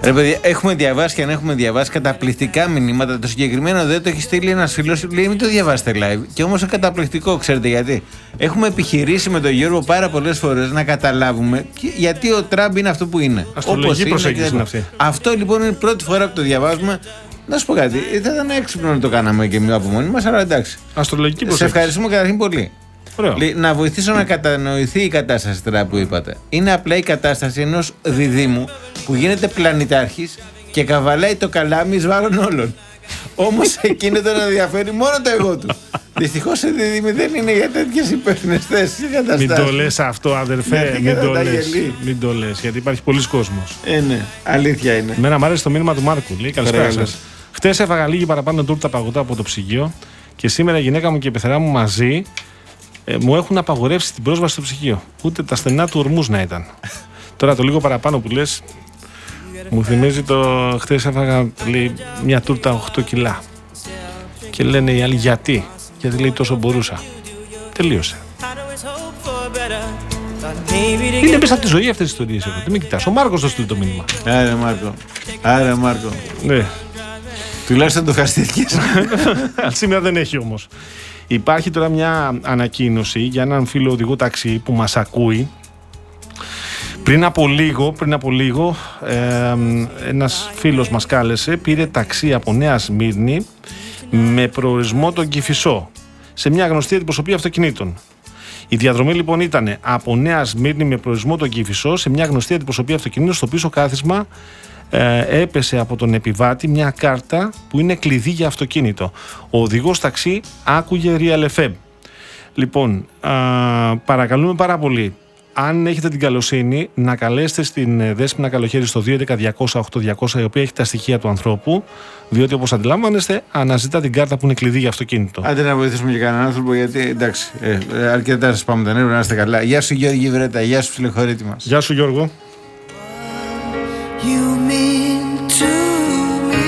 Ρε παιδιά, έχουμε διαβάσει και αν έχουμε διαβάσει καταπληκτικά μηνύματα. Το συγκεκριμένο δεν το έχει στείλει ένας φίλος, λέει μην το διαβάσετε live. Και όμως είναι καταπληκτικό, ξέρετε γιατί. Έχουμε επιχειρήσει με τον Γιώργο πάρα πολλές φορές να καταλάβουμε γιατί ο Τραμπ είναι αυτό που είναι. Αστρολογική προσέγγιση είναι αυτή. Αυτό λοιπόν είναι η πρώτη φορά που το διαβάζουμε. Να σου πω κάτι, θα ήταν έξυπνο να το κάναμε και εμείς από μόνοι μας, αλλά εντάξει. Αστρολογική προσέγγιση. Σε ευχαριστούμε καταρχήν πολύ. Να βοηθήσω να κατανοηθεί η κατάσταση τώρα που είπατε. Είναι απλά η κατάσταση ενός διδήμου που γίνεται πλανητάρχης και καβαλάει το καλάμι εις βάρον όλων. Όμως εκείνο τον ενδιαφέρει μόνο το εγώ του. Δυστυχώς η διδήμη δεν είναι για τέτοιες υπεύθυνες θέσεις και καταστάσεις. Μην το λες αυτό, αδερφέ. Μην το λες, γιατί υπάρχει πολλής κόσμος. Ναι, αλήθεια είναι. Εμένα μου αρέσει το μήνυμα του Μάρκου. Λέει καλησπέρα σας. Χτες έφαγα λίγη παραπάνω τούρτα παγωτά από το ψυγείο και σήμερα η γυναίκα μου και η πεθερά μου μαζί μου έχουν απαγορεύσει την πρόσβαση στο ψυγείο. Ούτε τα στενά του ορμούς να ήταν. Τώρα το λίγο παραπάνω που λες μου θυμίζει το χτες έφαγα, λέει, μια τούρτα 8 κιλά. Και λένε οι άλλοι γιατί λέει τόσο μπορούσα. Τελείωσε. Είναι μέσα από τη ζωή αυτές τις ιστορίες εδώ. Τι με κοιτάς. Ο Μάρκος το στείλει το μήνυμα. Άρα Μάρκο. Ναι. Τουλάχιστον το χαστήθηκες. Σήμερα δεν έχει όμως. Υπάρχει τώρα μια ανακοίνωση για έναν φίλο οδηγό ταξί που μας ακούει. Πριν από λίγο ένας φίλος μας κάλεσε, πήρε ταξί από Νέα Σμύρνη με προορισμό τον Κηφισό σε μια γνωστή αντιπροσωπεία αυτοκινήτων. Η διαδρομή λοιπόν ήταν από Νέα Σμύρνη με προορισμό τον Κηφισό σε μια γνωστή αντιπροσωπεία αυτοκινήτων. Στο πίσω κάθισμα έπεσε από τον επιβάτη μια κάρτα που είναι κλειδί για αυτοκίνητο. Ο οδηγός ταξί άκουγε Real FM. Λοιπόν, παρακαλούμε πάρα πολύ, αν έχετε την καλοσύνη, να καλέσετε στην Δέσποινα Καλοχέρη στο 211-200-8200, η οποία έχει τα στοιχεία του ανθρώπου, διότι όπως αντιλαμβάνεστε, αναζητά την κάρτα που είναι κλειδί για αυτοκίνητο. Άντε να βοηθήσουμε και κανέναν άνθρωπο, γιατί εντάξει, αρκετά σας πάμε τα νεύρα, να είστε καλά. Γεια σου Γιώργη Βρέτα, γεια σου Φιλεχωρίτη μας. Γεια σου Γιώργο. You mean to me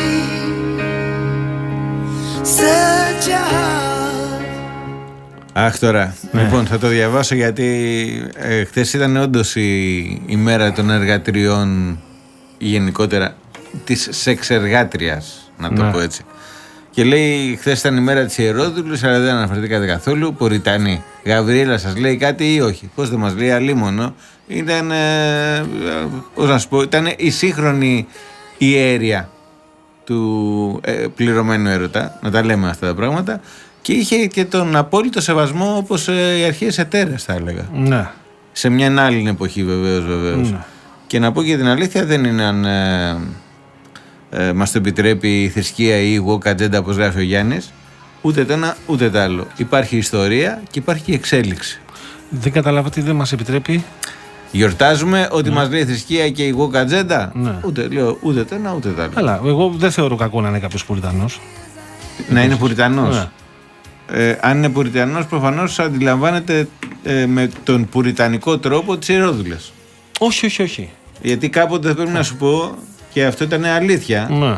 such a heart. Αχ τώρα, λοιπόν θα το διαβάσω γιατί χθες ήταν όντως η μέρα των εργατριών, γενικότερα της σεξεργάτριας, να το πω έτσι. Και λέει χθες ήταν η μέρα της Ιερόδουλης, αλλά δεν αναφερθήκατε καθόλου. Πουριτανή. Γαβριέλα σας λέει κάτι ή όχι? Πώς δεν μας λέει, αλίμονο. Ήταν, πώς να σου πω, ήταν η σύγχρονη ιέρια του πληρωμένου έρωτα, να τα λέμε αυτά τα πράγματα, και είχε και τον απόλυτο σεβασμό όπως οι αρχαίες εταίρες, θα έλεγα. Ναι. Σε μια άλλη εποχή βεβαίως. Ναι. Και να πω και την αλήθεια, δεν είναι αν μας το επιτρέπει η θρησκεία ή η woke agenda, όπως γράφει ο Γιάννης, ούτε το ένα ούτε το άλλο. Υπάρχει ιστορία και υπάρχει και εξέλιξη. Δεν καταλάβα τι δεν μας επιτρέπει. Γιορτάζουμε ότι μας λέει η θρησκεία και η woke agenda. Ναι. Ούτε το ένα ούτε το άλλο. Αλλά εγώ δεν θεωρώ κακό να είναι κάποιος Πουριτανός. Να είναι Πουριτανός. Ναι. Αν είναι Πουριτανός, προφανώς αντιλαμβάνεται με τον πουριτανικό τρόπο τις Ιερόδουλες. Όχι. Γιατί κάποτε πρέπει να σου πω, και αυτό ήταν αλήθεια, ναι.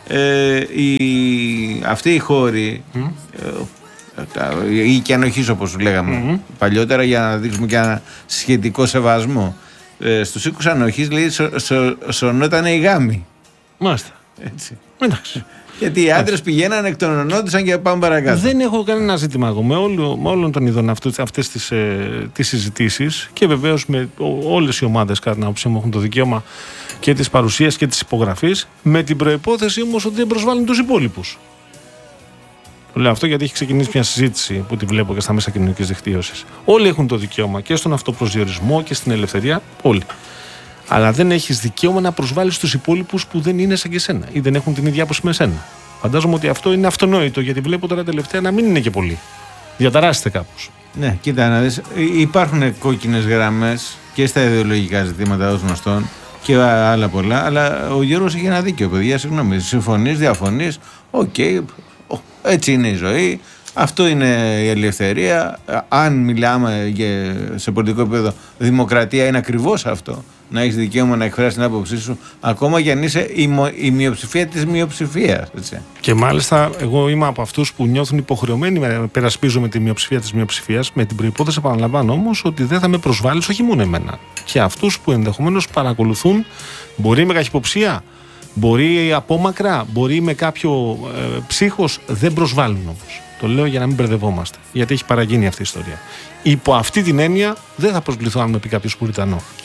Αυτοί οι χώροι, ή και ανοχής όπως λέγαμε παλιότερα, για να δείξουμε και ένα σχετικό σεβασμό, στους οίκους ανοχής λέει σωνόταν οι γάμοι. Μάλιστα. Έτσι. Εντάξει. Γιατί οι άντρες πηγαίνανε, εκτονωνόντουσαν και πάμε παρακάτω. Δεν έχω κανένα ζήτημα εγώ με όλων των ειδών αυτές τις συζητήσεις, και βεβαίως με όλες οι ομάδες, κατά την άποψή μου, έχουν το δικαίωμα και της παρουσίας και της υπογραφής, με την προϋπόθεση όμως ότι δεν προσβάλλουν τους υπόλοιπους. Το λέω αυτό γιατί έχει ξεκινήσει μια συζήτηση που τη βλέπω και στα μέσα κοινωνικής δικτύωσης. Όλοι έχουν το δικαίωμα και στον αυτοπροσδιορισμό και στην ελευθερία. Όλοι. Αλλά δεν έχεις δικαίωμα να προσβάλλεις τους υπόλοιπους που δεν είναι σαν και εσένα ή δεν έχουν την ίδια άποψη με εσένα. Φαντάζομαι ότι αυτό είναι αυτονόητο, γιατί βλέπω τώρα τελευταία να μην είναι και πολύ. Διαταράσσεται κάπως. Ναι, κοίτα να δεις. Υπάρχουν κόκκινες γραμμές και στα ιδεολογικά ζητήματα ως γνωστόν και άλλα πολλά. Αλλά ο Γιώργος έχει ένα δίκιο, παιδιά. Συγγνώμη. Συμφωνείς, διαφωνείς. Οκ. Έτσι είναι η ζωή. Αυτό είναι η ελευθερία. Αν μιλάμε σε πολιτικό επίπεδο, δημοκρατία είναι ακριβώς αυτό. Να έχεις δικαίωμα να εκφράσεις την άποψή σου, ακόμα και αν είσαι η μειοψηφία της μειοψηφίας. Έτσι. Και μάλιστα, εγώ είμαι από αυτούς που νιώθουν υποχρεωμένοι να περασπίζομαι τη μειοψηφία της μειοψηφίας, με την προϋπόθεση, επαναλαμβάνω όμως, ότι δεν θα με προσβάλλεις όχι μόνο εμένα. Και αυτούς που ενδεχομένως παρακολουθούν, μπορεί με καχυποψία, Μπορεί απόμακρα, μπορεί με κάποιο ψύχος, δεν προσβάλλουν όμως. Το λέω για να μην μπερδευόμαστε, γιατί έχει παραγίνει αυτή η ιστορία. Υπό αυτή την έννοια δεν θα προσβληθώ αν με πει κάποιος Πουριτανό.